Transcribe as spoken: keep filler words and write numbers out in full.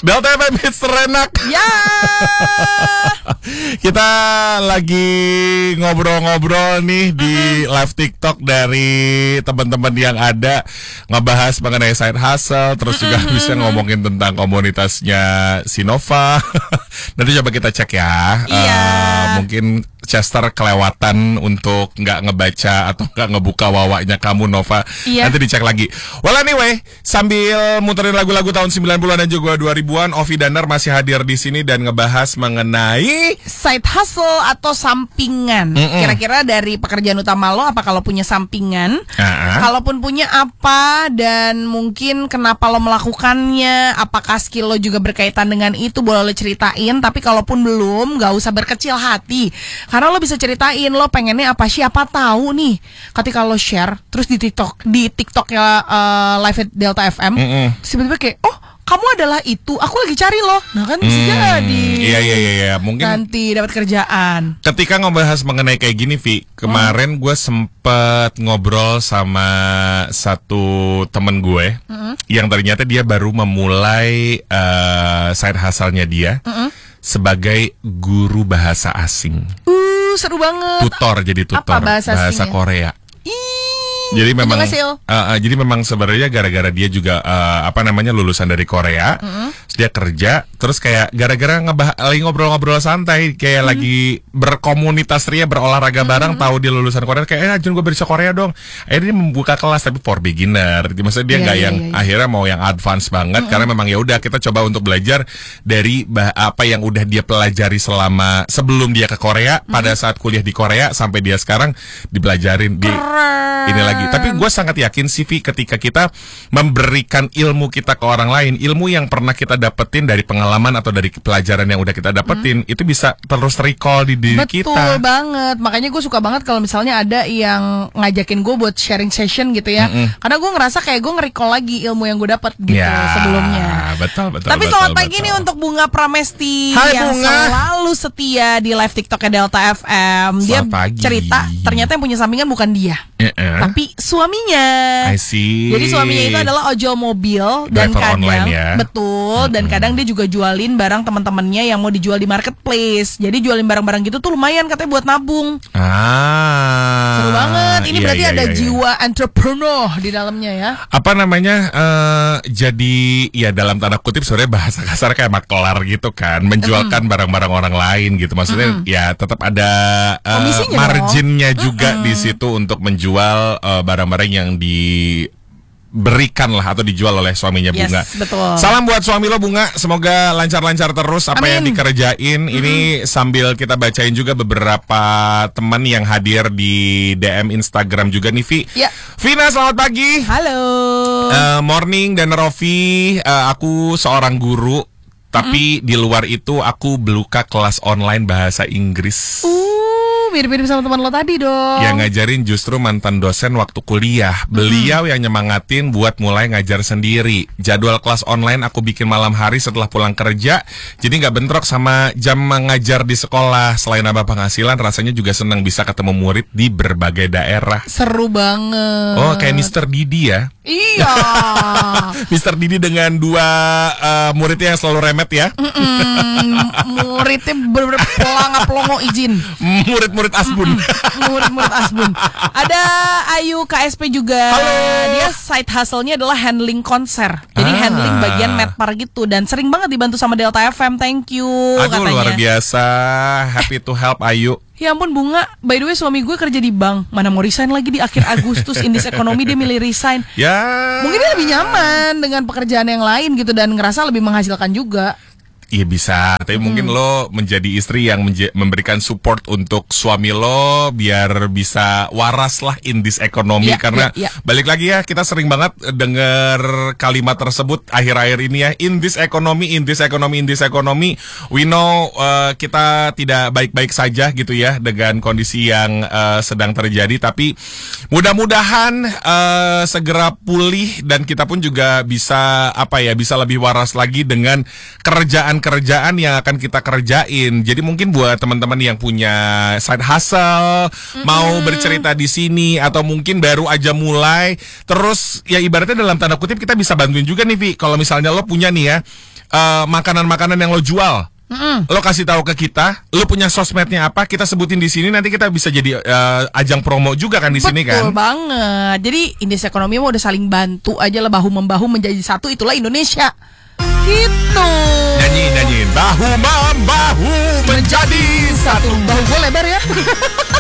Delta F M hits terenak. Ya. Kita lagi ngobrol-ngobrol nih di live TikTok dari teman-teman yang ada, ngebahas mengenai side hustle, terus juga bisa ngomongin tentang komunitasnya Sinova. Nanti coba kita cek ya. Iya. Uh, mungkin Chester kelewatan untuk nggak ngebaca atau nggak ngebuka wawanya kamu, Nova. Iya. Nanti dicek lagi. Well anyway, sambil muterin lagu-lagu tahun sembilan puluhan dan juga dua ribuan, Ovi Danar masih hadir di sini dan ngebahas mengenai side hustle atau sampingan. Mm-mm. Kira-kira dari pekerjaan utama lo apa kalau punya sampingan? Uh-huh. Kalaupun punya apa dan mungkin kenapa lo melakukannya? Apakah skill lo juga berkaitan dengan itu? Boleh lo ceritain. Tapi kalaupun belum, gak usah berkecil hati. Karena lo bisa ceritain lo pengennya apa, siapa tahu nih ketika lo share terus di TikTok di TikTok ya uh, live at Delta F M, Mm-mm. tiba-tiba kayak oh kamu adalah itu, aku lagi cari lo. Nah kan bisa Hmm, jadi. Iya iya iya iya. Mungkin Nanti dapat kerjaan. ketika ngebahas mengenai kayak gini, Vi, kemarin gue sempet ngobrol sama satu temen gue Mm-mm. yang ternyata dia baru memulai uh, side hustle-nya dia Mm-mm. sebagai guru bahasa asing. Uh, seru banget. Tutor, jadi tutor Apa bahasa asingnya? Korea. Ih, Jadi memang annyeonghaseyo. uh, uh, jadi memang sebenarnya gara-gara dia juga uh, apa namanya lulusan dari Korea, Mm-hmm. terus dia kerja, terus kayak gara-gara ngebah lagi ngobrol-ngobrol santai, kayak Mm-hmm. lagi berkomunitas ria, berolahraga bareng, tahu dia lulusan Korea, kayak eh Jun gue bisa Korea dong. Akhirnya dia membuka kelas tapi for beginner. Maksudnya dia Iya, nggak iya, yang iya, iya. akhirnya mau yang advance banget, karena memang ya udah kita coba untuk belajar dari bah- apa yang udah dia pelajari selama sebelum dia ke Korea, pada saat kuliah di Korea sampai dia sekarang dipelajarin di Keren. ini lagi. Tapi gue sangat yakin sih, Vi, ketika kita memberikan ilmu kita ke orang lain, ilmu yang pernah kita dapetin dari pengalaman atau dari pelajaran yang udah kita dapetin, itu bisa terus recall di diri Betul kita. banget. Makanya gue suka banget kalau misalnya ada yang ngajakin gue buat sharing session gitu ya. Mm-mm. Karena gue ngerasa kayak gue nge-recall lagi ilmu yang gue dapat gitu Ya, sebelumnya. betul, betul, Tapi betul, selamat betul. pagi nih untuk Bunga Pramesti Hai, yang Bunga. selalu setia di live TikToknya Delta F M. Dia Selamat pagi. cerita ternyata yang punya sampingan bukan dia, Eh-eh. tapi suaminya. I see. Jadi suaminya itu adalah ojol mobil dan Driver kadang online ya. betul dan kadang dia juga jualin barang teman-temannya yang mau dijual di marketplace. Jadi jualin barang-barang gitu tuh lumayan katanya buat nabung. Ah. Seru banget. Ini Iya, berarti iya, ada iya, iya. jiwa entrepreneur di dalamnya ya. Apa namanya, eh, jadi ya dalam tanda kutip sebenarnya bahasa kasar kayak makelar gitu kan, menjualkan barang-barang orang lain gitu. Maksudnya ya tetap ada eh, Komisinya marginnya juga di situ untuk menjual eh, barang-barang yang diberikan lah atau dijual oleh suaminya Yes, Bunga. betul. Salam buat suami lo, Bunga, semoga lancar-lancar terus apa Amin. yang dikerjain. Ini sambil kita bacain juga beberapa teman yang hadir di D M Instagram juga nih, Vi. Ya. Vina, selamat pagi. Halo. Uh, morning dan Rofi, uh, aku seorang guru, tapi di luar itu aku beluka kelas online bahasa Inggris. Uh, mirip-mirip sama teman lo tadi dong. Yang ngajarin justru mantan dosen waktu kuliah. Beliau yang nyemangatin buat mulai ngajar sendiri. Jadwal kelas online aku bikin malam hari setelah pulang kerja, jadi nggak bentrok sama jam mengajar di sekolah. Selain nambah penghasilan, rasanya juga senang bisa ketemu murid di berbagai daerah. Seru banget. Oh, kayak mister Didi ya. Iya. mister Didi dengan dua uh, muridnya yang selalu remet ya. Mm, muridnya bener-bener pelanga-pelongo izin. Murid-murid asbun. Murid-murid asbun. Ada Ayu K S P juga. Halo. Dia side hustle-nya adalah handling konser. Jadi Ah. handling bagian medpar gitu. Dan sering banget dibantu sama Delta F M. Thank you. Aduh, katanya. luar biasa. Happy to help, Ayu. Ya ampun Bunga, by the way suami gue kerja di bank. Mana mau resign lagi di akhir Agustus. Indis ekonomi dia milih resign. Ya. Mungkin dia lebih nyaman dengan pekerjaan yang lain gitu. Dan ngerasa lebih menghasilkan juga. Iya bisa, tapi mungkin lo menjadi istri yang menje- memberikan support untuk suami lo biar bisa waras lah in this economy. Iya, Karena iya, iya. balik lagi ya, kita sering banget dengar kalimat tersebut akhir-akhir ini ya, in this economy, in this economy, in this economy. We know uh, kita tidak baik-baik saja gitu ya dengan kondisi yang uh, sedang terjadi, tapi mudah-mudahan uh, segera pulih dan kita pun juga bisa apa ya, bisa lebih waras lagi dengan kerjaan kerjaan yang akan kita kerjain. Jadi mungkin buat teman-teman yang punya side hustle, mm-hmm. mau bercerita di sini atau mungkin baru aja mulai, terus ya ibaratnya dalam tanda kutip kita bisa bantuin juga nih, Vi. Kalau misalnya lo punya nih ya uh, makanan-makanan yang lo jual. Mm-mm. Lo kasih tahu ke kita, lo punya sosmednya apa, kita sebutin di sini, nanti kita bisa jadi uh, ajang promo juga kan di sini kan. Betul banget. Jadi indeks ekonomi mau udah saling bantu aja lah, bahu membahu menjadi satu, itulah Indonesia. Gitu. Nyanyiin, nyanyiin. Bahu membahu menjadi satu. Bahu gue lebar ya.